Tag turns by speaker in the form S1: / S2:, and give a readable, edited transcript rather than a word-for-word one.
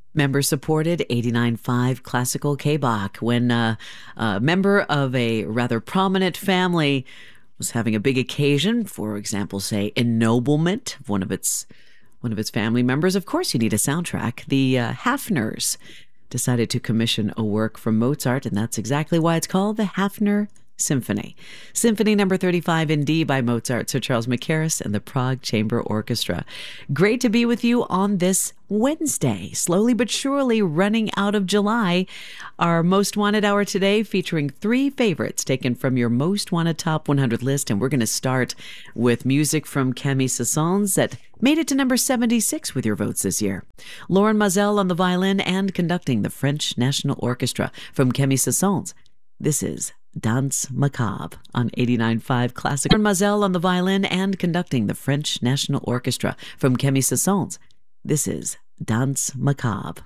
S1: Member-supported 89.5 Classical K-Bach. When a member of a rather prominent family was having a big occasion, for example, say, ennoblement of one of its family members, of course you need a soundtrack. The Hafners decided to commission a work from Mozart, and that's exactly why it's called the Hafner Symphony. Symphony number 35 in D by Mozart, Sir Charles Mackerras and the Prague Chamber Orchestra. Great to be with you on this Wednesday, slowly but surely running out of July. Our Most Wanted Hour today featuring 3 favorites taken from your Most Wanted Top 100 list, and we're going to start with music from Camille Saint-Saëns that made it to number 76 with your votes this year. Lauren Mazel on the violin and conducting the French National Orchestra from Camille Saint-Saëns. This is Danse Macabre on 89.5 Classic. Lauren Mazel on the violin and conducting the French National Orchestra from Camille Saint-Saëns. This is Danse Macabre.